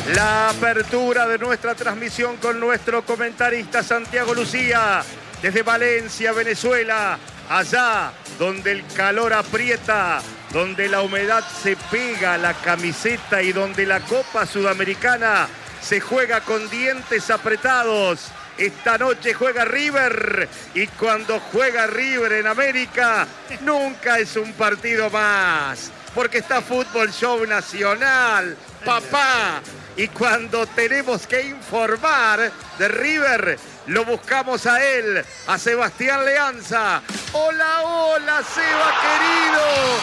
La apertura de nuestra transmisión con nuestro comentarista Santiago Lucía desde Valencia, Venezuela, allá donde el calor aprieta, donde la humedad se pega a la camiseta y donde la Copa Sudamericana se juega con dientes apretados. Esta noche juega River y cuando juega River en América nunca es un partido más, porque está Fútbol Show Nacional, papá. Y cuando tenemos que informar de River, lo buscamos a él, a Sebastián Leanza. Hola, hola, Seba querido.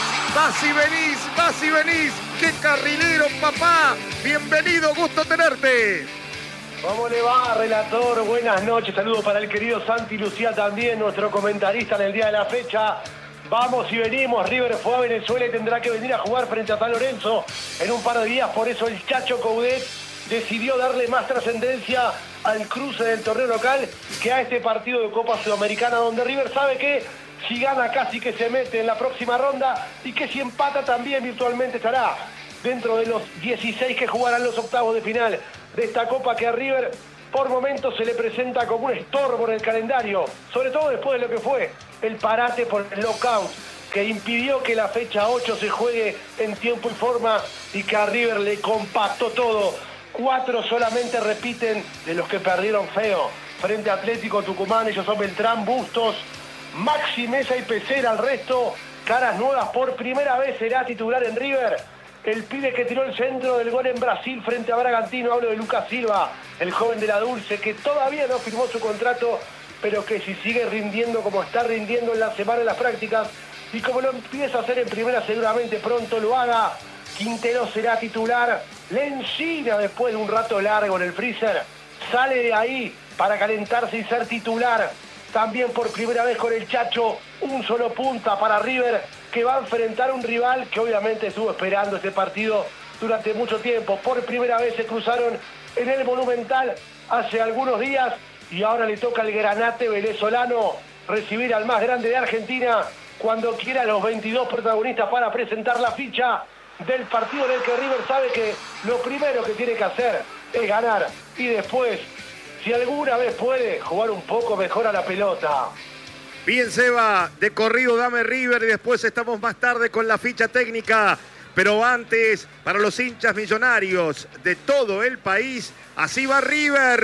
Vas y venís. ¡Qué carrilero, papá! Bienvenido, gusto tenerte. ¿Cómo le va, relator? Buenas noches. Saludos para el querido Santi Lucía también, nuestro comentarista en el día de la fecha. Vamos y venimos. River fue a Venezuela y tendrá que venir a jugar frente a San Lorenzo en un par de días. Por eso el Chacho Coudet decidió darle más trascendencia al cruce del torneo local que a este partido de Copa Sudamericana, donde River sabe que si gana casi que se mete en la próxima ronda y que si empata también virtualmente estará dentro de los 16 que jugarán los octavos de final de esta Copa, que a River por momentos se le presenta como un estorbo en el calendario, sobre todo después de lo que fue el parate por el lockout, que impidió que la fecha 8 se juegue en tiempo y forma y que a River le compactó todo. 4 solamente repiten de los que perdieron feo frente a Atlético Tucumán. Ellos son Beltrán, Bustos, Maxi Mesa y Pecera. El resto, caras nuevas. Por primera vez será titular en River el pibe que tiró el centro del gol en Brasil frente a Bragantino. Hablo de Lucas Silva, el joven de la Dulce, que todavía no firmó su contrato, pero que si sigue rindiendo como está rindiendo en la semana de las prácticas y como lo empieza a hacer en primera, seguramente pronto lo haga. Quintero será titular. Lencina, después de un rato largo en el freezer, sale de ahí para calentarse y ser titular. También por primera vez con el Chacho, un solo punta para River, que va a enfrentar a un rival que obviamente estuvo esperando este partido durante mucho tiempo. Por primera vez se cruzaron en el Monumental hace algunos días y ahora le toca al Granate venezolano recibir al más grande de Argentina cuando quiera a los 22 protagonistas para presentar la ficha del partido en el que River sabe que lo primero que tiene que hacer es ganar y después, si alguna vez puede, jugar un poco mejor a la pelota. Bien, Seba, de corrido dame River y después estamos más tarde con la ficha técnica. Pero antes, para los hinchas millonarios de todo el país, así va River.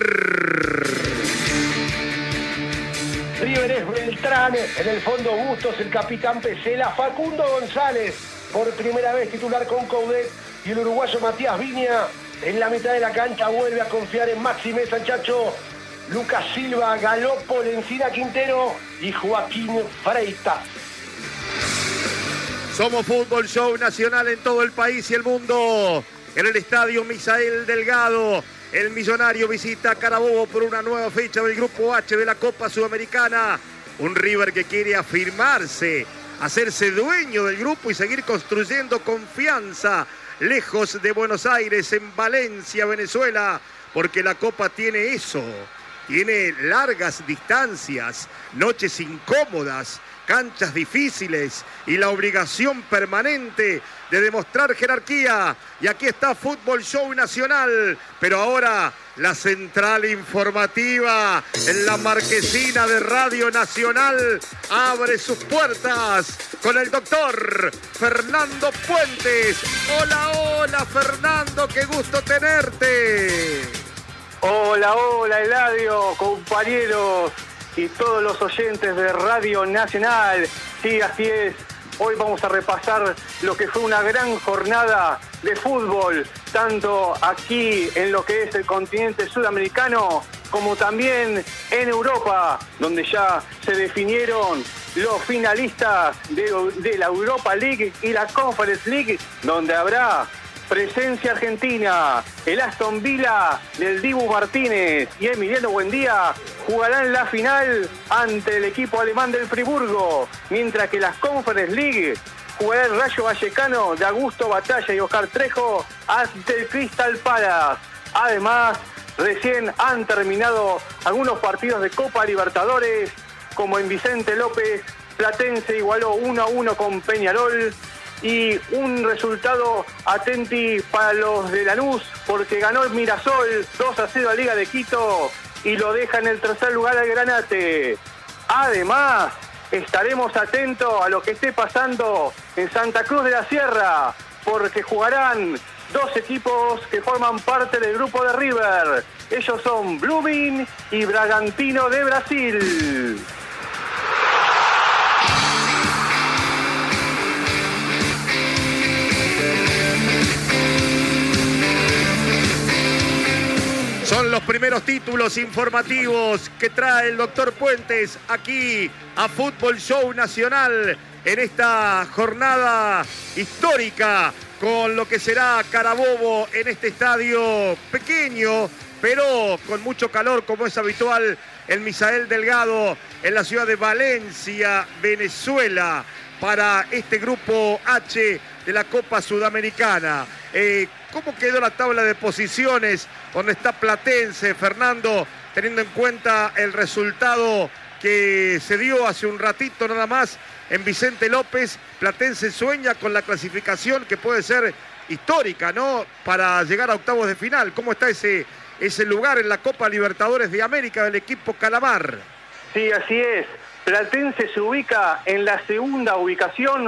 River es Beltrán, en el fondo Bustos, el capitán Pesela, Facundo González, por primera vez titular con Coudet, y el uruguayo Matías Viña en la mitad de la cancha vuelve a confiar en Maxi Mesa, Chacho, Lucas Silva, Galopo, Lencina, Quintero y Joaquín Freitas. Somos Fútbol Show Nacional en todo el país y el mundo. En el estadio Misael Delgado, el Millonario visita a Carabobo por una nueva fecha del Grupo H de la Copa Sudamericana. Un River que quiere afirmarse, hacerse dueño del grupo y seguir construyendo confianza lejos de Buenos Aires, en Valencia, Venezuela, porque la Copa tiene eso, tiene largas distancias, noches incómodas, canchas difíciles y la obligación permanente de demostrar jerarquía. Y aquí está Fútbol Show Nacional, pero ahora la central informativa en la marquesina de Radio Nacional abre sus puertas con el doctor Fernando Puentes. Hola, hola Fernando, qué gusto tenerte. Hola, hola Eladio, compañeros y todos los oyentes de Radio Nacional. Sí, así es. Hoy vamos a repasar lo que fue una gran jornada de fútbol, tanto aquí en lo que es el continente sudamericano, como también en Europa, donde ya se definieron los finalistas de la Europa League y la Conference League, donde habrá presencia argentina. El Aston Villa del Dibu Martínez y Emiliano Buendía jugarán la final ante el equipo alemán del Friburgo, mientras que las Conference League jugará el Rayo Vallecano de Augusto Batalla y Oscar Trejo ante el Crystal Palace. Además, recién han terminado algunos partidos de Copa Libertadores, como en Vicente López, Platense igualó 1-1 con Peñarol, y un resultado atenti para los de Lanús, porque ganó el Mirasol 2-0 a Liga de Quito y lo deja en el tercer lugar al Granate. Además, estaremos atentos a lo que esté pasando en Santa Cruz de la Sierra, porque jugarán dos equipos que forman parte del grupo de River. Ellos son Blooming y Bragantino de Brasil. Son los primeros títulos informativos que trae el doctor Puentes aquí a Fútbol Show Nacional en esta jornada histórica con lo que será Carabobo en este estadio pequeño, pero con mucho calor, como es habitual, el Misael Delgado en la ciudad de Valencia, Venezuela, para este grupo H de la Copa Sudamericana. ¿Cómo quedó la tabla de posiciones donde está Platense, Fernando, teniendo en cuenta el resultado que se dio hace un ratito nada más en Vicente López? Platense sueña con la clasificación que puede ser histórica, ¿no?, para llegar a octavos de final. ¿Cómo está ese lugar en la Copa Libertadores de América del equipo Calamar? Sí, así es. Platense se ubica en la segunda ubicación